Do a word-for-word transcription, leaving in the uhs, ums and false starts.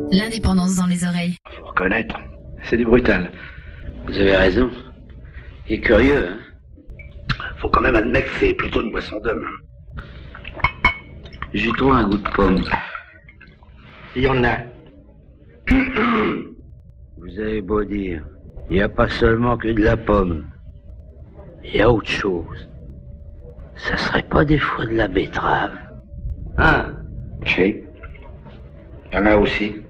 L'indépendance dans les oreilles. Faut reconnaître, c'est du brutal. Vous avez raison. Il est curieux, hein. Faut quand même admettre que c'est plutôt une boisson d'homme. J'ai trouvé un goût de pomme. Il y en a. Vous avez beau dire, il n'y a pas seulement que de la pomme. Il y a autre chose. Ça serait pas des fois de la betterave? Hein? Si. Il y en a aussi.